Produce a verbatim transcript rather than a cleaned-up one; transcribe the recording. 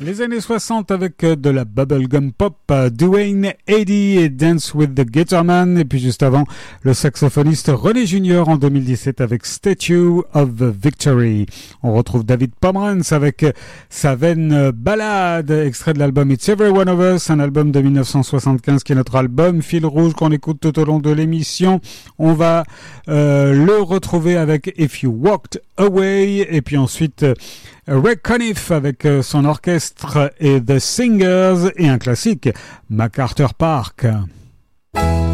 Les années soixante avec de la bubblegum pop, Duane Eddy et Dance with the Guitar Man, et puis juste avant le saxophoniste René Junior en deux mille dix-sept avec Statue of Victory. On retrouve David Pomeranz avec sa veine ballade, extrait de l'album It's Every One of Us, un album de dix-neuf cent soixante-quinze qui est notre album fil rouge qu'on écoute tout au long de l'émission. On va euh, le retrouver avec If You Walked Away, et puis ensuite Ray Conniff avec son orchestre et The Singers, et un classique, MacArthur Park.